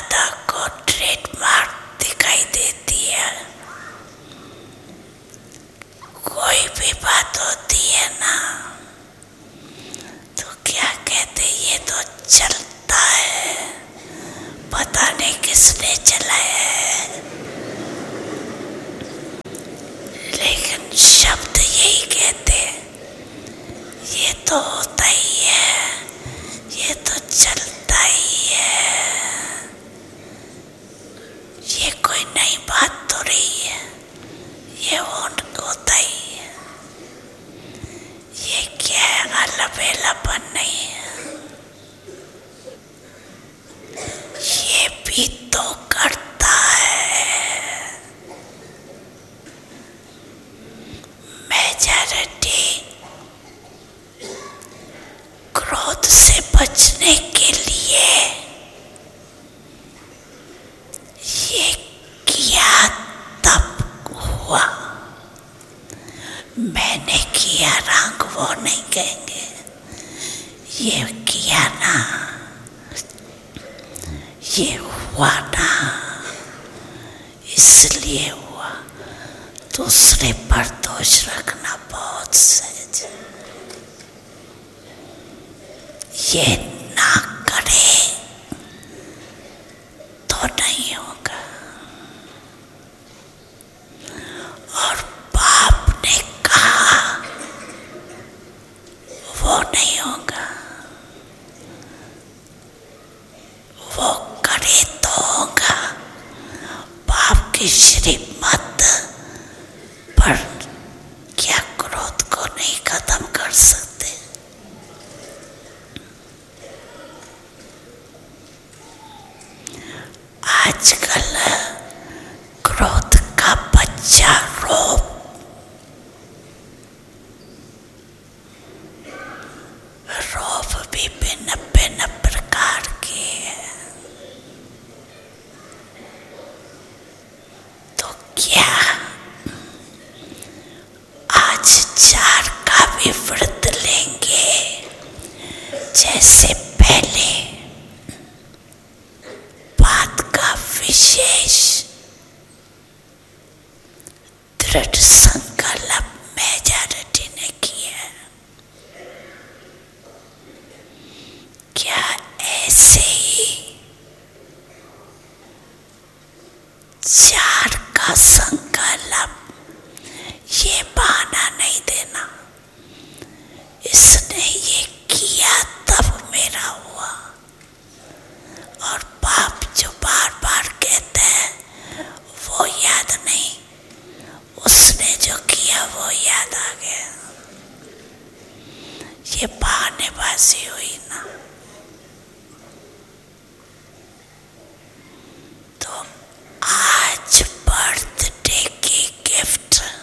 दादा को ट्रेडमार्क दिखाई देती है। कोई भी बात होती है ना तो क्या कहते, ये तो चलता है, पता नहीं किसने चलाया है, लेकिन शब्द यही कहते, ये तो होता ही है, ये तो चलता ही है। ये कोई नई बात तो नहीं है, ये होता ही है। ये क्या है, अलबेलापन नहीं है। ये भी तो करता है। मेजॉरिटी क्रोध से बचने के लिए ये किया तब हुआ। मैंने किया रंग वो नहीं कहेंगे, ये किया ना, ये हुआ ना, इसलिए हुआ। दूसरे पर दोष रखना बहुत सहज है। ये ना करे तो नहीं होगा। और बाप ने कहा वो नहीं होगा, वो करे तो होगा। बाप की श्रीमत पर क्या क्रोध को नहीं खत्म कर सकते? आजकल क्रोध का बच्चा रोब भी भिन्न भिन्न प्रकार के है। तो क्या आज 4 का भी व्रत लेंगे जैसे पहले? बात का विशेष दृढ़ संकल्प मेजॉरिटी ने किया। क्या ऐसे ही 4 का संकल्प, ये बहाना नहीं देना, इसने ये किया तब मेरा हुआ। और बाप जो बार बार कहते हैं वो याद नहीं, उसने जो किया वो याद आ गया। ये बहानेबाजी हुई ना। तो आज बर्थडे की गिफ्ट